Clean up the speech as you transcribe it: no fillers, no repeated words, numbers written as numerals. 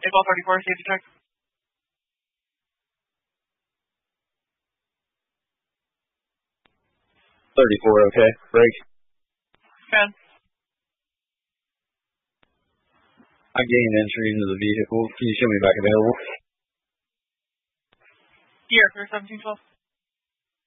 April 34, safety check. 34, okay. Break. Can. I gained entry into the vehicle. Can you show me back available? Here, for 1712.